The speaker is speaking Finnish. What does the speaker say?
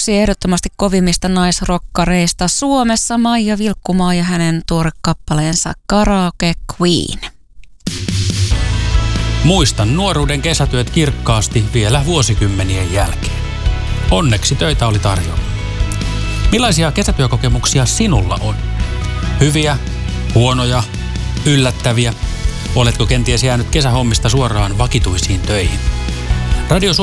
yksi ehdottomasti kovimmista naisrokkareista Suomessa, Maija Vilkkumaa ja hänen tuore kappaleensa Karaoke Queen. Muistan nuoruuden kesätyöt kirkkaasti vielä vuosikymmenien jälkeen. Onneksi töitä oli tarjolla. Millaisia kesätyökokemuksia sinulla on? Hyviä, huonoja, yllättäviä? Oletko kenties jäänyt kesähommista suoraan vakituisiin töihin? Radio